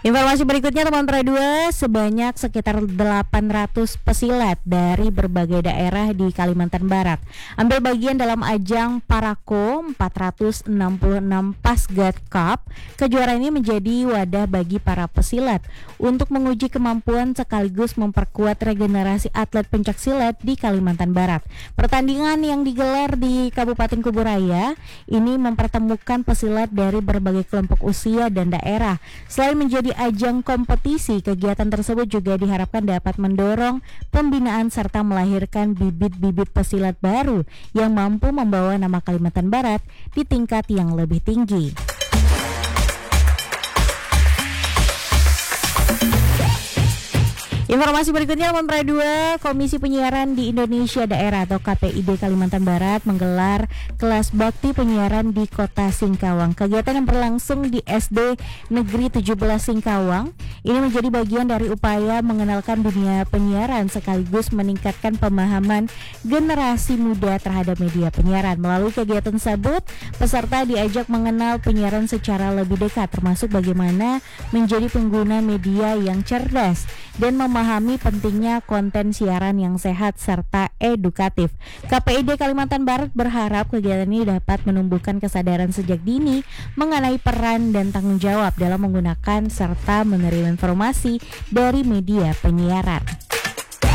Informasi berikutnya teman Tra2, sebanyak sekitar 800 pesilat dari berbagai daerah di Kalimantan Barat ambil bagian dalam ajang Parako 466 Pasgat Cup. Kejuaraan ini menjadi wadah bagi para pesilat untuk menguji kemampuan sekaligus memperkuat regenerasi atlet pencaksilat di Kalimantan Barat. Pertandingan yang digelar di Kabupaten Kuburaya ini mempertemukan pesilat dari berbagai kelompok usia dan daerah. Selain menjadi ajang kompetisi, kegiatan tersebut juga diharapkan dapat mendorong pembinaan serta melahirkan bibit-bibit pesilat baru yang mampu membawa nama Kalimantan Barat di tingkat yang lebih tinggi. Informasi berikutnya teman Tra2, Komisi Penyiaran di Indonesia Daerah atau KPID Kalimantan Barat menggelar kelas bakti penyiaran di Kota Singkawang. Kegiatan yang berlangsung di SD Negeri 17 Singkawang ini menjadi bagian dari upaya mengenalkan dunia penyiaran sekaligus meningkatkan pemahaman generasi muda terhadap media penyiaran. Melalui kegiatan tersebut, peserta diajak mengenal penyiaran secara lebih dekat, termasuk bagaimana menjadi pengguna media yang cerdas dan memahami pentingnya konten siaran yang sehat serta edukatif. KPID Kalimantan Barat berharap kegiatan ini dapat menumbuhkan kesadaran sejak dini mengenai peran dan tanggung jawab dalam menggunakan serta menerima informasi dari media penyiaran.